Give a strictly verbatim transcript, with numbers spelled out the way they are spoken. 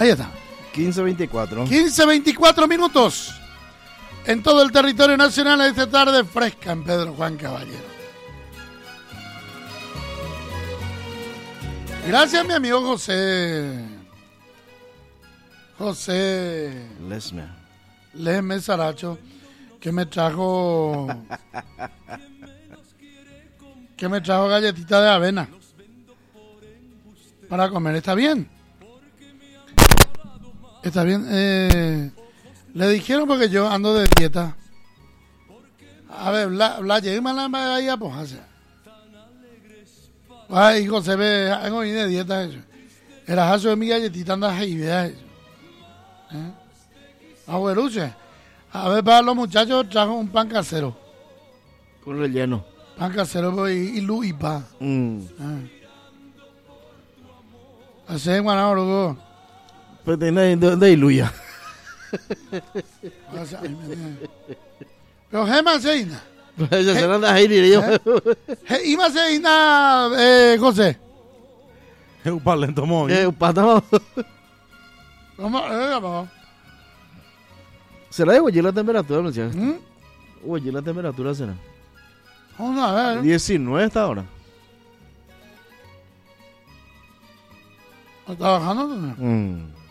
Ahí está. quince veinticuatro. quince veinticuatro minutos. En todo el territorio nacional esta tarde fresca en Pedro Juan Caballero. Gracias, mi amigo José. José Lesme. Lesme Saracho, que me trajo. que me trajo galletita de avena para comer. ¿Está bien? Está bien. Eh, le dijeron porque yo ando de dieta. A ver, la, la llegué a la bahía, pues hace. Ay, José, ve, hago de dieta eso. Era hazo de mi galletita, anda ahí, vea eso. ¿Eh? Abueluche. A ver, para los muchachos trajo un pan casero. Con relleno. Pan casero y, y luz y pan. Mm. Ah. Así es, guanao, loco. Pero tiene de, de iluya. Pero Gema Seina. Ella se anda ahí, diré yo. Ima Seina, eh, José. Es un pan lento, muy. Eh, un patado. ¿Cómo? Eh, papá. ¿Será de huellar la temperatura, muchachos? ¿Mm? Huellar la temperatura será. Vamos a ver. diecinueve hasta ahora. ¿Está bajando? Mm.